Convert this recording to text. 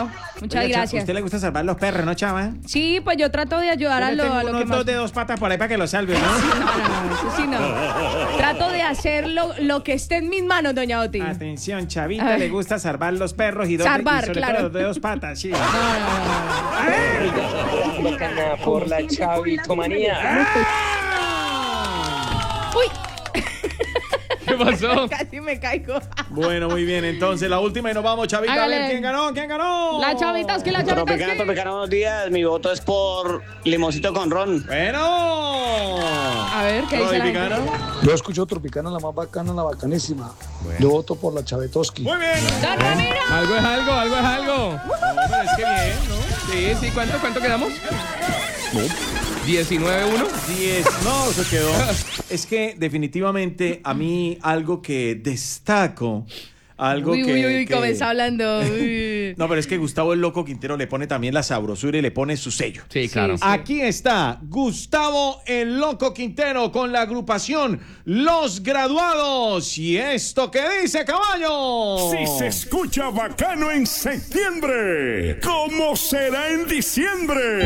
Bueno, muchas gracias. ¿A usted le gusta salvar los perros, no, chava? Sí, pues yo trato de ayudar a lo que más... dos de 2 patas por ahí para que lo salve, ¿no? No, eso sí no. Trato de hacer lo que esté en mis manos, doña Oti. Atención, Chavita, le gusta salvar los perros y sobre claro. todo de 2 patas, sí. Por la chavitomanía. ¡Uy! ¿Qué pasó? Casi me caigo. Bueno, muy bien. Entonces, la última y nos vamos, Chavita. Hágale. A ver, ¿quién ganó? La Chavitoski, la Chavitoski. Tropicana, buenos días. Mi voto es por limoncito con ron. Bueno. A ver, ¿qué dice la gente? Yo escucho Tropicana, la más bacana, la bacanísima. Yo voto por la Chavitoski. Muy bien. ¡Don Ramiro! Algo es algo. No, pero es que bien, ¿no? Sí, ¿cuánto quedamos? 19-1. 10. No, se quedó. Es que definitivamente a mí algo que destaco, Uy, ¿cómo está hablando? Uy. No, pero es que Gustavo el Loco Quintero le pone también la sabrosura y le pone su sello. Sí, claro. Sí. Aquí está Gustavo el Loco Quintero con la agrupación Los Graduados. ¿Y esto qué dice, caballo? Si se escucha bacano en septiembre, ¿cómo será en diciembre?